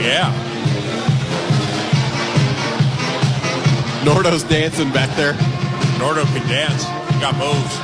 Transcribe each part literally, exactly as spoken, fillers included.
yeah. Nordo's dancing back there. Nordo can dance. He got moves.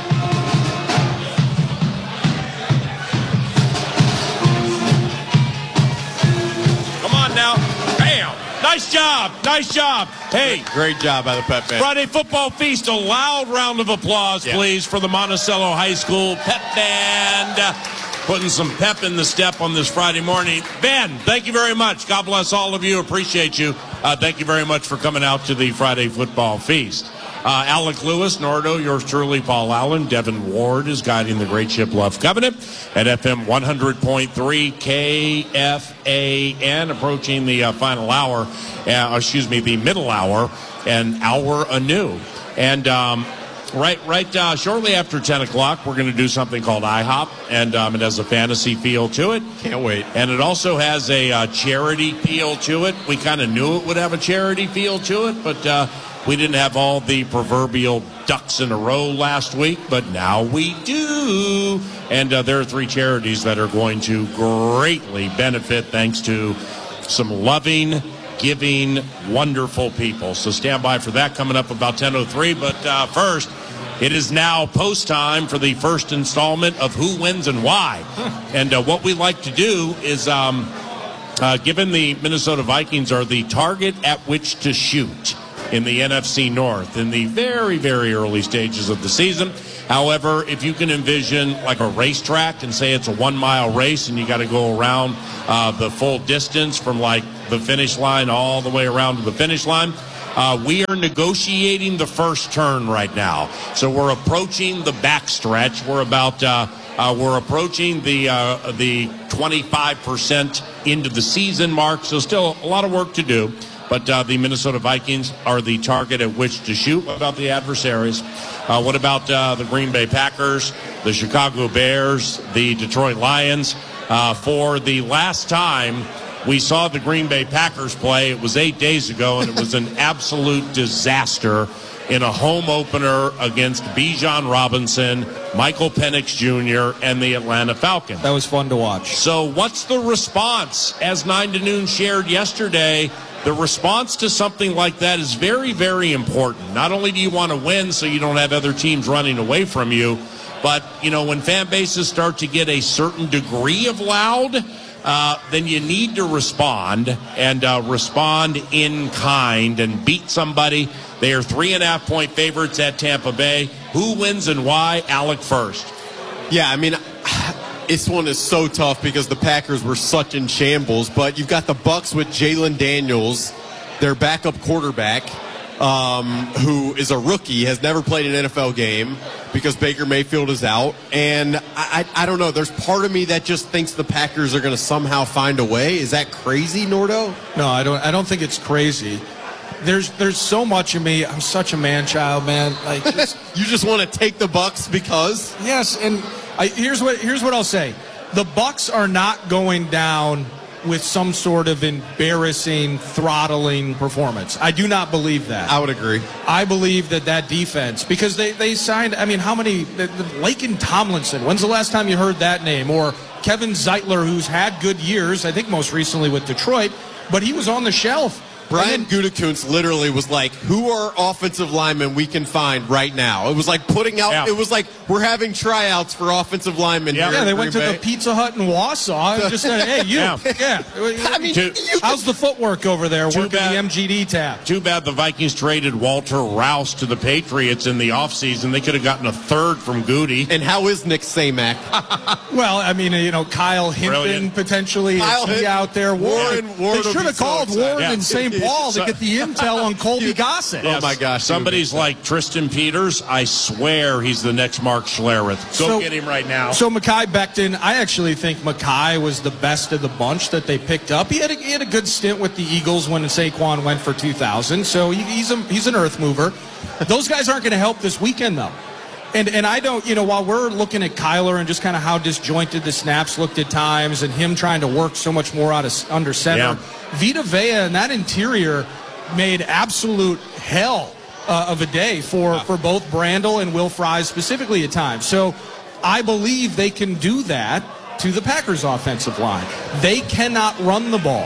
Come on now. Bam. Nice job. Nice job. Hey. Great job by the Pep Band. Friday Football Feast. A loud round of applause, yeah. please, for the Monticello High School Pep Band. Uh, putting some pep in the step on this Friday morning. Ben, thank you very much. God bless all of you. Appreciate you. Uh, thank you very much for coming out to the Friday Football Feast. Uh, Alec Lewis, Nordo, yours truly, Paul Allen. Devin Ward is guiding the great ship Love Covenant at F M one hundred point three K F A N, approaching the uh, final hour, uh, excuse me, the middle hour, and hour anew. And um, right right uh, shortly after ten o'clock, we're going to do something called IHOP, and um, it has a fantasy feel to it. Can't wait. And it also has a uh, charity feel to it. We kind of knew it would have a charity feel to it, but uh, we didn't have all the proverbial ducks in a row last week, but now we do. And uh, there are three charities that are going to greatly benefit thanks to some loving, giving, wonderful people. So stand by for that coming up about ten oh three. But uh, first, it is now post time for the first installment of Who Wins and Why. And uh, what we like to do is, um, uh, given the Minnesota Vikings are the target at which to shoot in the N F C North in the very, very early stages of the season. However, if you can envision like a racetrack and say it's a one-mile race and you got to go around uh, the full distance from like the finish line all the way around to the finish line, uh, we are negotiating the first turn right now. So we're approaching the backstretch. We're about uh, uh, we're approaching the uh, the twenty-five percent into the season mark. So still a lot of work to do. But uh, the Minnesota Vikings are the target at which to shoot. What about the adversaries? Uh, what about uh, the Green Bay Packers, the Chicago Bears, the Detroit Lions? Uh, for the last time we saw the Green Bay Packers play, it was eight days ago, and it was an absolute disaster in a home opener against Bijan Robinson, Michael Penix Junior, and the Atlanta Falcons. That was fun to watch. So what's the response? As nine to noon shared yesterday, the response to something like that is very, very important. Not only do you want to win so you don't have other teams running away from you, but, you know, when fan bases start to get a certain degree of loud, uh, then you need to respond and uh, respond in kind and beat somebody. They are three and a half point favorites at Tampa Bay. Who wins and why? Alec first. Yeah, I mean, this one is so tough because the Packers were such in shambles, but you've got the Bucs with Jalen Daniels, their backup quarterback, um, who is a rookie, has never played an N F L game because Baker Mayfield is out. And I, I, I don't know, there's part of me that just thinks the Packers are going to somehow find a way. Is that crazy, Nordo? No, I don't. I don't think it's crazy. There's there's so much of me. I'm such a man-child, man. Like just, you just want to take the Bucs because? Yes, and I, here's what here's what I'll say: the Bucs are not going down with some sort of embarrassing, throttling performance. I do not believe that. I would agree. I believe that that defense, because they they signed. I mean, how many? The, the Laken Tomlinson. When's the last time you heard that name? Or Kevin Zeitler, who's had good years. I think most recently with Detroit, but he was on the shelf. Brian Gutekunst literally was like, who are offensive linemen we can find right now? It was like putting out, yeah. it was like we're having tryouts for offensive linemen. Yeah, here yeah they in went to Bay. the Pizza Hut in Wausau and just said, hey, you. Yeah. yeah. I mean, too, how's the footwork over there working bad, the M G D tab? Too bad the Vikings traded Walter Rouse to the Patriots in the offseason. They could have gotten a third from Goody. And how is Nick Samak? Well, I mean, you know, Kyle Hinton Brilliant. potentially Kyle is he out there. Warren, Warren, Warren they should have called so Warren yeah. and Saint Paul to get the intel on Colby Gossett. Yes. Oh, my gosh. Somebody's like Tristan Peters. I swear he's the next Mark Schlereth. Go so, get him right now. So Mekhi Becton, I actually think Mekhi was the best of the bunch that they picked up. He had a, he had a good stint with the Eagles when Saquon went for two thousand. So he, he's, a, he's an earth mover. Those guys aren't going to help this weekend, though. And and I don't, you know, while we're looking at Kyler and just kind of how disjointed the snaps looked at times and him trying to work so much more out of under center, yeah. Vita Vea and that interior made absolute hell uh, of a day for, for both Brandel and Will Fries specifically at times. So I believe they can do that to the Packers offensive line. They cannot run the ball.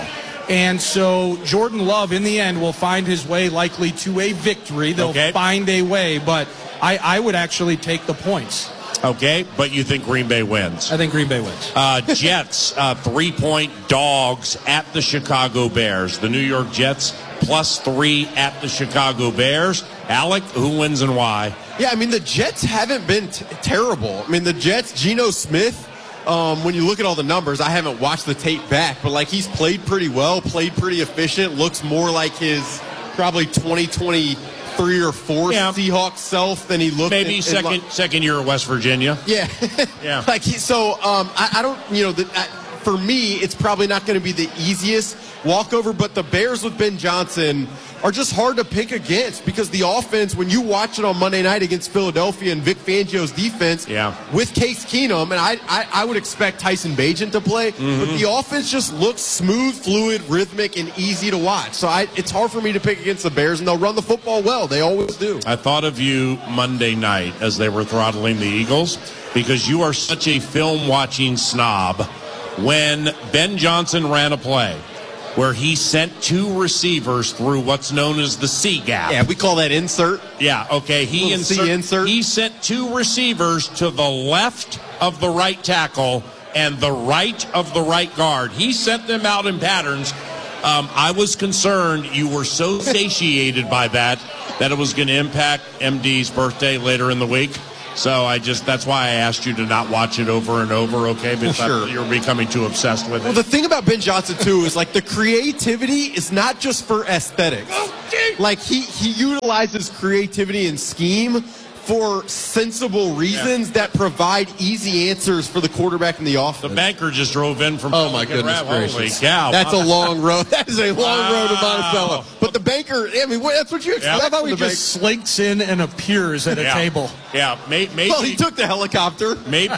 And so Jordan Love, in the end, will find his way likely to a victory. They'll Okay. find a way, but I, I would actually take the points. Okay, but you think Green Bay wins? I think Green Bay wins. Uh, Jets, uh, three-point dogs at the Chicago Bears. The New York Jets plus three at the Chicago Bears. Alec, who wins and why? Yeah, I mean, the Jets haven't been t- terrible. I mean, the Jets, Geno Smith, um, when you look at all the numbers, I haven't watched the tape back, but, like, he's played pretty well, played pretty efficient, looks more like his probably twenty twenty-three or four Yeah. Seahawks self than he looked. Maybe in, in second li- second year at West Virginia. Yeah. Yeah. Like, he, so um, I, I don't, you know, the, I, for me, it's probably not going to be the easiest walkover, but the Bears with Ben Johnson are just hard to pick against because the offense, when you watch it on Monday night against Philadelphia and Vic Fangio's defense, Yeah. with Case Keenum, and I, I, I would expect Tyson Bagent to play, Mm-hmm. but the offense just looks smooth, fluid, rhythmic, and easy to watch. So I, it's hard for me to pick against the Bears, and they'll run the football well. They always do. I thought of you Monday night as they were throttling the Eagles because you are such a film watching snob. When Ben Johnson ran a play where he sent two receivers through what's known as the C gap. Yeah, we call that insert. Yeah, okay. He Little C insert, insert. he sent two receivers to the left of the right tackle and the right of the right guard. He sent them out in patterns. Um, I was concerned you were so satiated by that that it was going to impact M D's birthday later in the week. So I just, that's why I asked you to not watch it over and over, okay? Because I Sure. thought you were becoming too obsessed with it. Well, the thing about Ben Johnson, too, is like the creativity is not just for aesthetics. Like he, he utilizes creativity and scheme for sensible reasons that provide easy answers for the quarterback and the offense. the banker just drove in from Oh, my Pelican goodness Rap. Holy gracious. cow. That's a long road. That is a long Wow. road to Monticello. But the banker, I mean, what- that's what you expect. Yeah. How about from he the banker. just slinks in and appears at a Yeah. table? Yeah, may, maybe. Well, he took the helicopter. Maybe,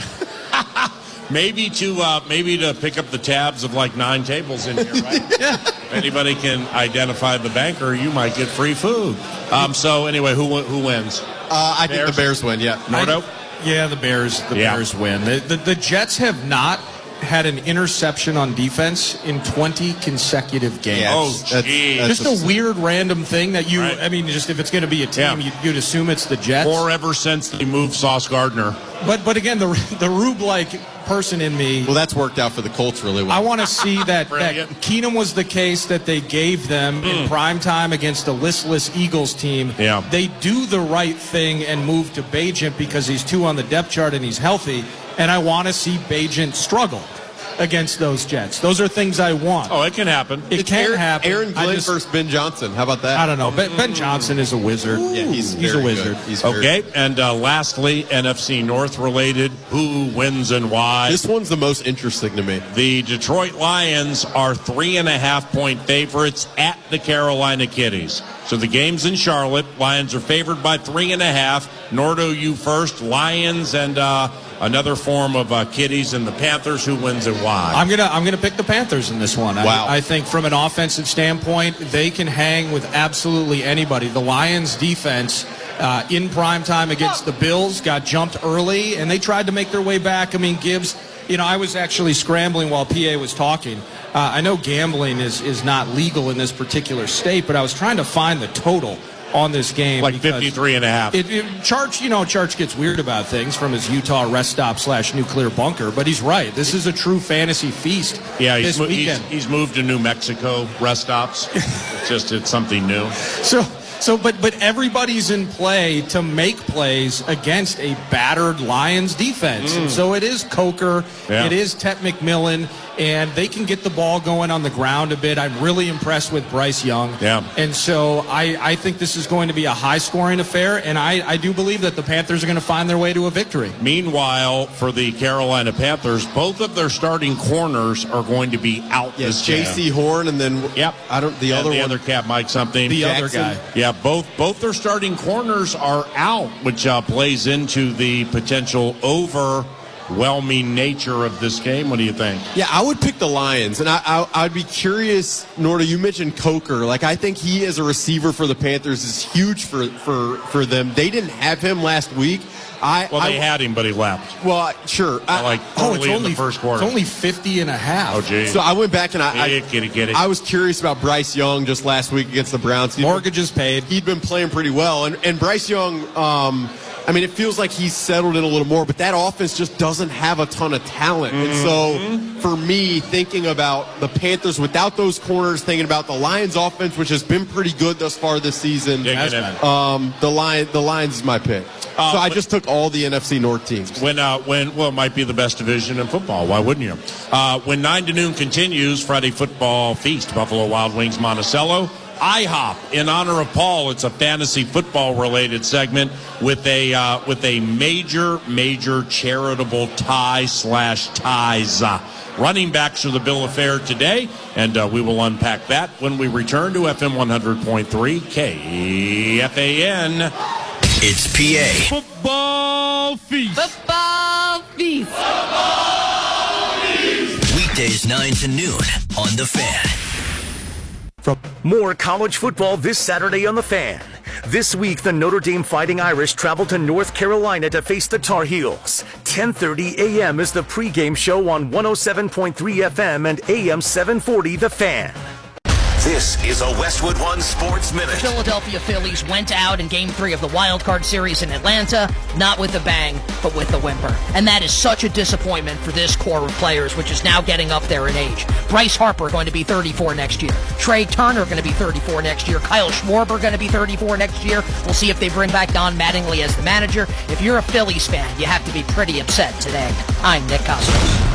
maybe to uh, maybe to pick up the tabs of like nine tables in here, right? Yeah. If anybody can identify the banker, you might get free food. Um, so anyway, who who wins? Uh, I think Bears? the Bears win, yeah. Nordo? Yeah, the Bears. The Yeah. Bears win. The, the the Jets have not had an interception on defense in twenty consecutive games. Yeah, Oh, that's- geez. that's Just a weird random thing that you, Right. I mean, just if it's going to be a team, Yeah. you'd, you'd assume it's the Jets. Or ever since they moved Sauce Gardner. But but again, the the Rube-like person in me, Well, that's worked out for the Colts really well. I want to see that, that Brilliant. Keenum was the case that they gave them in prime time against a listless Eagles team. Yeah. They do the right thing and move to Bagent because he's two on the depth chart and he's healthy. And I want to see Bagent struggle against those Jets. Those are things I want. Oh, it can happen. it It's can Aaron, happen. Aaron I Glenn just- versus Ben Johnson. How about that? I don't know. Ben, Ben Johnson is a wizard. Yeah, he's, he's a very wizard. good. He's very Okay, and uh, lastly, N F C North related. Who wins and why? This one's the most interesting to me. The Detroit Lions are three and a half point favorites at the Carolina Kitties. So the game's in Charlotte. Lions are favored by three and a half. Nordo, you first. Lions and uh, another form of uh, Kitties and the Panthers. Who wins and why? I'm gonna I'm gonna pick the Panthers in this one. Wow. I, I think from an offensive standpoint, they can hang with absolutely anybody. The Lions defense uh, in prime time against the Bills got jumped early, and they tried to make their way back. I mean, Gibbs. You know, I was actually scrambling while P A was talking. Uh, I know gambling is is not legal in this particular state, but I was trying to find the total on this game. like because fifty-three and a half. It, it, Church, you know, Church gets weird about things from his Utah rest stop slash nuclear bunker, but he's right. This is a true fantasy feast. yeah, he's, this mo- he's, weekend. he's moved to New Mexico rest stops. It's just it's something new. So, so, but but everybody's in play to make plays against a battered Lions defense. And so it is Coker, Yeah. it is Tet McMillan, and they can get the ball going on the ground a bit. I'm really impressed with Bryce Young. Yeah. And so I, I think this is going to be a high-scoring affair, and I, I do believe that the Panthers are going to find their way to a victory. Meanwhile, for the Carolina Panthers, both of their starting corners are going to be out Yes, this J game. C Horn and then Yep. I don't the And other the one. other cat, Mike something. The other Jackson. guy. Yeah, both both their starting corners are out, which uh, plays into the potential over overwhelming nature of this game. What do you think? Yeah, I would pick the Lions, and I, I, I'd be curious, Norda, you mentioned Coker. Like, I think he as a receiver for the Panthers is huge for, for, for them. They didn't have him last week. I, well, they I, had him, but he left. Well, sure. I, like oh, it's early only in the first quarter. It's only fifty and a half. Oh, geez. So I went back and I, Get it, get it, get it. I was curious about Bryce Young just last week against the Browns. He'd Mortgages been, paid. He'd been playing pretty well, and and Bryce Young. Um, I mean, it feels like he's settled in a little more, but that offense just doesn't have a ton of talent. Mm-hmm. And so, for me, thinking about the Panthers without those corners, thinking about the Lions' offense, which has been pretty good thus far this season, um, the Lion, the Lions is my pick. Uh, so I just took all the N F C North teams. When, uh, when, well, it might be the best division in football. Why wouldn't you? Uh, when nine to noon continues, Friday football feast, Buffalo Wild Wings, Monticello. IHOP in honor of Paul. It's a fantasy football related segment with a uh, with a major major charitable tie slash ties. Uh, running backs are the bill of fare today, and uh, we will unpack that when we return to F M one hundred point three K F A N. It's P A Football Feast. Football Feast. Football Feast. Weekdays nine to noon on The Fan. From more college football this Saturday on The Fan. This week, the Notre Dame Fighting Irish travel to North Carolina to face the Tar Heels. ten thirty a.m. is the pregame show on one oh seven point three F M and A M seven forty The Fan. This is a Westwood One Sports Minute. Philadelphia Phillies went out in Game three of the Wild Card Series in Atlanta, not with a bang, but with a whimper. And that is such a disappointment for this core of players, which is now getting up there in age. Bryce Harper going to be thirty-four next year. Trey Turner going to be thirty-four next year. Kyle Schwarber going to be thirty-four next year. We'll see if they bring back Don Mattingly as the manager. If you're a Phillies fan, you have to be pretty upset today. I'm Nick Costos.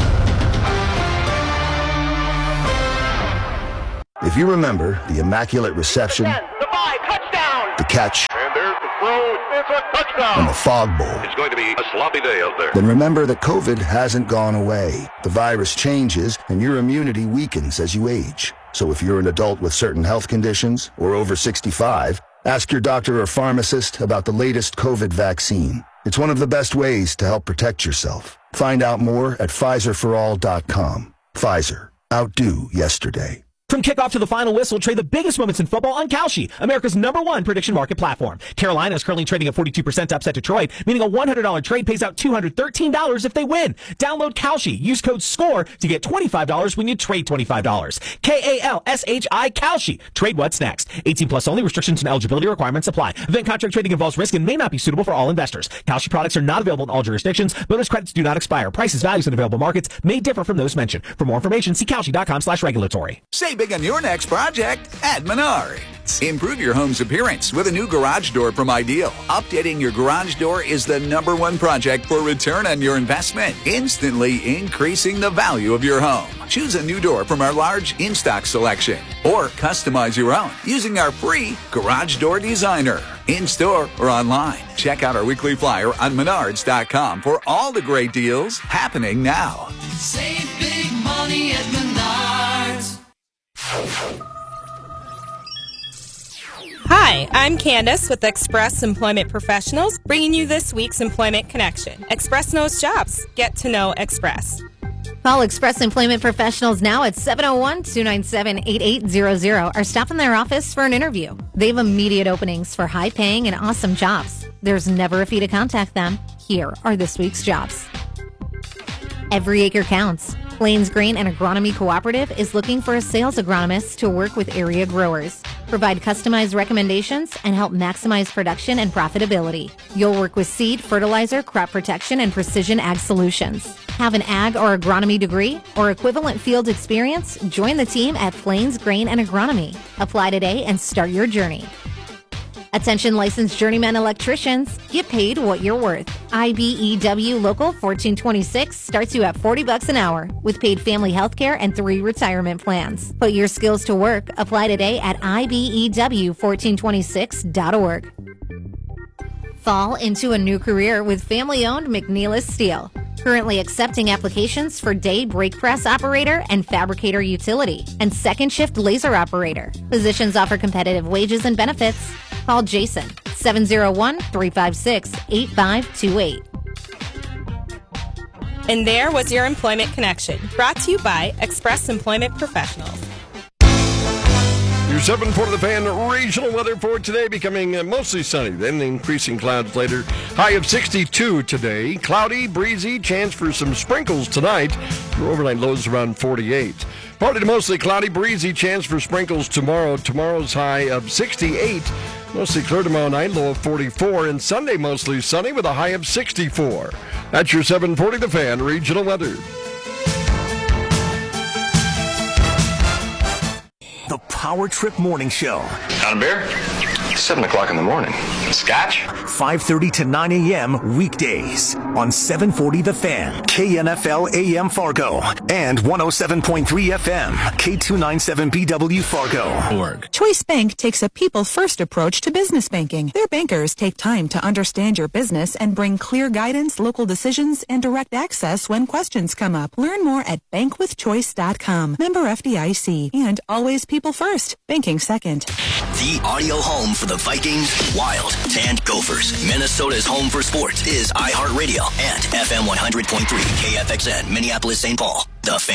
If you remember the Immaculate Reception, the five, touchdown, the catch, and there's the throw, it's a touchdown, and the Fog Bowl, it's going to be a sloppy day out there. Then remember that COVID hasn't gone away. The virus changes, and your immunity weakens as you age. So if you're an adult with certain health conditions or over sixty-five, ask your doctor or pharmacist about the latest COVID vaccine. It's one of the best ways to help protect yourself. Find out more at Pfizer for all dot com. Pfizer. Outdo yesterday. From kickoff to the final whistle, trade the biggest moments in football on Kalshi, America's number one prediction market platform. Carolina is currently trading at forty-two percent to upset Detroit, meaning a one hundred dollars trade pays out two hundred thirteen dollars if they win. Download Kalshi. Use code SCORE to get twenty-five dollars when you trade twenty-five dollars. K A L S H I Kalshi. Trade what's next. eighteen plus only. Restrictions and eligibility requirements apply. Event contract trading involves risk and may not be suitable for all investors. Kalshi products are not available in all jurisdictions. Bonus credits do not expire. Prices, values, and available markets may differ from those mentioned. For more information, see Kalshi.com slash regulatory. Say big on your next project at Menards. Improve your home's appearance with a new garage door from Ideal. Updating your garage door is the number one project for return on your investment, instantly increasing the value of your home. Choose a new door from our large in-stock selection or customize your own using our free Garage Door Designer. In-store or online. Check out our weekly flyer on menards dot com for all the great deals happening now. Save big money at Menards. Hi, I'm Candace with Express Employment Professionals, bringing you this week's Employment Connection. Express knows jobs. Get to know Express. Call Express Employment Professionals now at seven oh one, two nine seven, eight eight zero zero or stop in their office for an interview. They have immediate openings for high-paying and awesome jobs. There's never a fee to contact them. Here are this week's jobs. Every acre counts. Plains Grain and Agronomy Cooperative is looking for a sales agronomist to work with area growers, provide customized recommendations, and help maximize production and profitability. You'll work with seed, fertilizer, crop protection, and precision ag solutions. Have an ag or agronomy degree or equivalent field experience? Join the team at Plains Grain and Agronomy. Apply today and start your journey. Attention licensed journeyman electricians, get paid what you're worth. I B E W Local fourteen twenty-six starts you at forty bucks an hour with paid family health care and three retirement plans. Put your skills to work. Apply today at I B E W fourteen twenty-six dot org. Fall into a new career with family-owned McNeilus Steel. Currently accepting applications for day brake press operator and fabricator utility and second shift laser operator. Positions offer competitive wages and benefits. Call Jason, seven oh one, three five six, eight five two eight. And there was your Employment Connection, brought to you by Express Employment Professionals. Your seven forty The Fan regional weather for today, becoming uh, mostly sunny, then increasing clouds later. High of sixty-two today. Cloudy, breezy, chance for some sprinkles tonight. Your overnight lows around forty-eight. Partly to mostly cloudy, breezy, chance for sprinkles tomorrow. Tomorrow's high of sixty-eight. Mostly clear tomorrow night, low of forty-four. And Sunday mostly sunny with a high of sixty-four. That's your seven forty The Fan regional weather. The Power Trip Morning Show. Got a beer? seven o'clock in the morning. Scotch? five thirty to nine a.m. weekdays on seven forty The Fan, K N F L A M Fargo, and one oh seven point three F M, K two ninety-seven B W Fargo. Org. Choice Bank takes a people-first approach to business banking. Their bankers take time to understand your business and bring clear guidance, local decisions, and direct access when questions come up. Learn more at bank with choice dot com. Member F D I C. And always people first. Banking second. The audio home for the Vikings, Wild, and Gophers. Minnesota's home for sports is iHeartRadio and F M one hundred point three K F X N, Minneapolis, Saint Paul. The Fan.